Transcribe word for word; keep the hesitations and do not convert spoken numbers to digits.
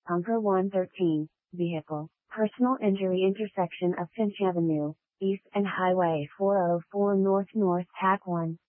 Bunker one thirteen, Vehicle, Personal Injury Intersection of Finch Avenue, East and Highway four oh four North North Tack one.